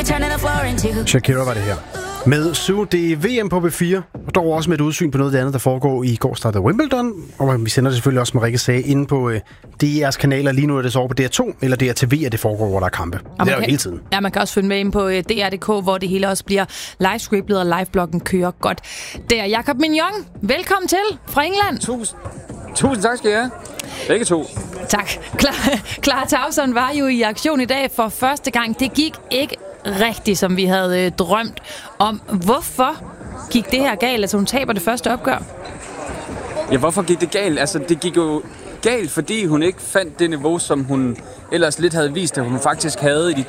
Shakira var det her. Med Sue, det er VM på B4, og dog også med et udsyn på noget af det andet, der foregår i går startede Wimbledon. Og vi sender det selvfølgelig også, som Rikke sagde, inde på DR's kanaler. Lige nu er det så over på DR2 eller DRTV, at det foregår, hvor der er kampe. Det er jo hele tiden. Ja, man kan også følge med ind på DR.dk, hvor det hele også bliver livescriptet, og livebloggen kører godt. Der Jakob Mignon, velkommen til fra England. Tusind tak skal I have. Begge to. Tak. Clara Tauson var jo i aktion i dag for første gang. Det gik ikke rigtigt, som vi havde drømt om. Hvorfor gik det her galt? Altså, hun taber det første opgør. Ja, hvorfor gik det galt? Altså, det gik jo galt, fordi hun ikke fandt det niveau, som hun ellers lidt havde vist, at hun faktisk havde i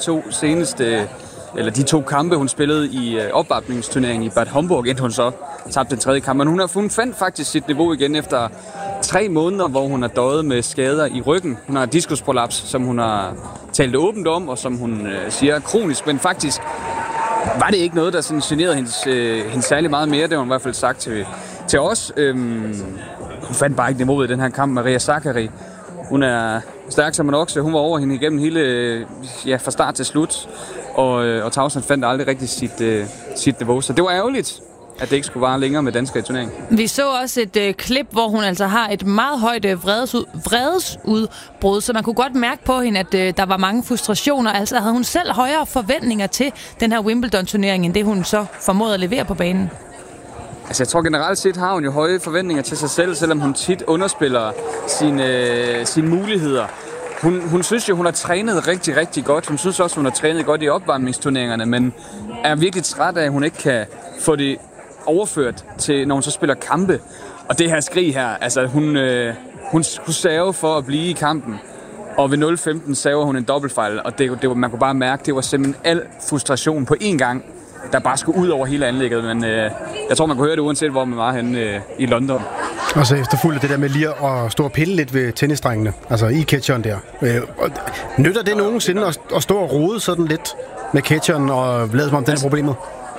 de to kampe, hun spillede i opvarmningsturneringen i Bad Homburg, indtil hun så tabte den tredje kamp. Men hun fandt faktisk sit niveau igen efter 3 måneder, hvor hun har døjet med skader i ryggen. Hun har diskusprolaps, som hun har talt åbent om, og som hun siger kronisk, men faktisk var det ikke noget, der sådan generede hende særlig meget mere. Det har hun i hvert fald sagt til os. Hun fandt bare ikke niveauet i den her kamp. Maria Sakkari, hun er stærk som en okse. Hun var over hende igennem hele, fra start til slut. Og Tauson fandt aldrig rigtig sit niveau. Så det var ærgerligt, at det ikke skulle vare længere med danskere i turneringen. Vi så også et klip, hvor hun altså har et meget højt vredesudbrud, så man kunne godt mærke på hende, at der var mange frustrationer. Altså havde hun selv højere forventninger til den her Wimbledon-turnering, end det hun så formåede at levere på banen? Altså jeg tror generelt set har hun jo høje forventninger til sig selv, selvom hun tit underspiller sine muligheder. Hun synes jo, hun har trænet rigtig, rigtig godt. Hun synes også, hun har trænet godt i opvarmningsturneringerne, men er virkelig træt af, at hun ikke kan få det overført til, når hun så spiller kampe. Og det her skrig her, altså hun server for at blive i kampen, og ved 0-15 server hun en dobbeltfejl, og det man kunne bare mærke, det var simpelthen al frustration på én gang, der bare skulle ud over hele anlægget, men jeg tror, man kunne høre det, uanset hvor man var henne i London. Og så efterfulgt det der med lige at stå og pille lidt ved tennisdrengene, altså i catcheren der. Nytter det nogensinde at stå og rode sådan lidt med catcheren og lade som om det er problemet?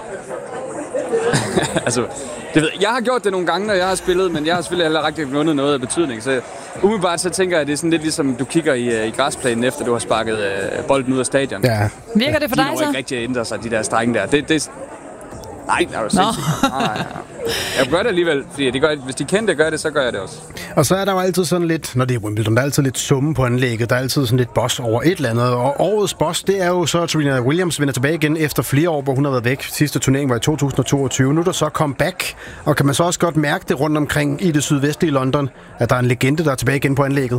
Altså, det ved jeg har gjort det nogle gange, når jeg har spillet, men jeg har selvfølgelig heller rigtig vundet noget af betydning. Så umiddelbart så tænker jeg, at det er sådan lidt ligesom, du kigger i græsplænen, efter du har sparket bolden ud af stadion. Ja. Virker det for dig så? De når ikke rigtig at ændre sig, de der strenge der. Nej, det er jo sindssygt. Nej. Jeg gør det alligevel, fordi hvis de kendte gør det, så gør jeg det også. Og så er der jo altid sådan lidt, når det er Wimbledon, der er altid lidt summe på anlægget, der er altid sådan lidt boss over et eller andet. Og årets boss, det er jo så, at Serena Williams vender tilbage igen efter flere år, hvor hun har været væk. Sidste turnering var i 2022. Nu er der så comeback, og kan man så også godt mærke det rundt omkring i det sydvestlige London, at der er en legende, der er tilbage igen på anlægget?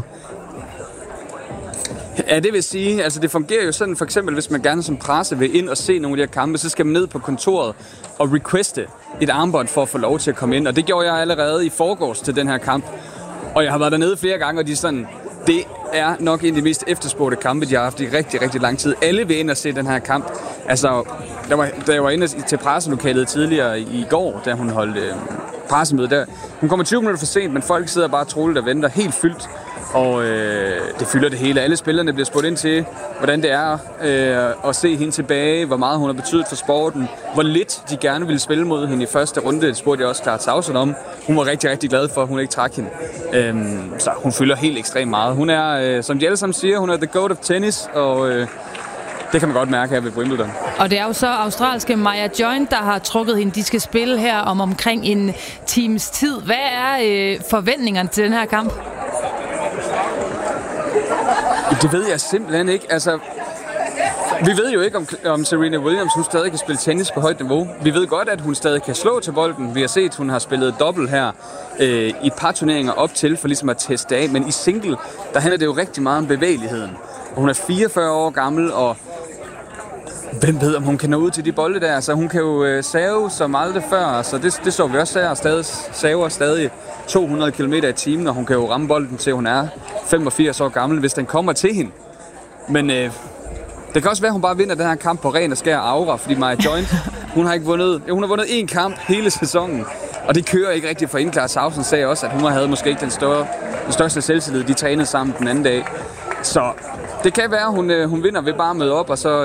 Ja, det vil sige, altså det fungerer jo sådan, for eksempel hvis man gerne som presse vil ind og se nogle af de her kampe, så skal man ned på kontoret og requeste et armbånd for at få lov til at komme ind. Og det gjorde jeg allerede i forgårs til den her kamp. Og jeg har været dernede flere gange, og de er sådan, det er nok en af de mest efterspurgte kampe, de har haft i rigtig, rigtig lang tid. Alle vil ind og se den her kamp. Altså, da jeg var inde til presselokalet tidligere i går, da hun holdt pressemøde der. Hun kommer 20 minutter for sent, men folk sidder bare troligt og venter helt fyldt. Og det fylder det hele. Alle spillerne bliver spurgt ind til, hvordan det er at se hende tilbage, hvor meget hun har betydet for sporten, hvor lidt de gerne ville spille mod hende i første runde. Det spurgte jeg også Clara Tauson om. Hun var rigtig, rigtig glad for, at hun ikke trak hende. Så hun fylder helt ekstremt meget. Hun er, som de alle sammen siger, hun er the goat of tennis, og det kan man godt mærke her ved Wimbledon. Og det er jo så australske Maya Joint, der har trukket hende. De skal spille her om omkring en times tid. Hvad er forventningerne til den her kamp? Det ved jeg simpelthen ikke. Altså, vi ved jo ikke, om Serena Williams hun stadig kan spille tennis på højt niveau. Vi ved godt, at hun stadig kan slå til bolden. Vi har set, at hun har spillet dobbelt her i et par turneringer op til, for ligesom at teste af. Men i single, der handler det jo rigtig meget om bevægeligheden. Og hun er 44 år gammel, og hvem ved, om hun kan nå ud til de bolde der. Så hun kan jo save som aldrig før. Så det så vi også her. Saver stadig 200 km i timen, og hun kan jo ramme bolden til, hun er 85 år gammel, hvis den kommer til hende. Men det kan også være, at hun bare vinder den her kamp på ren og skær aura, fordi Maya Joint, hun har vundet én kamp hele sæsonen, og det kører ikke rigtigt for hende. Clara Tauson sagde også, at hun havde måske ikke den største selvtillid, de trænede sammen den anden dag. Så det kan være, at hun vinder ved bare at møde op, og så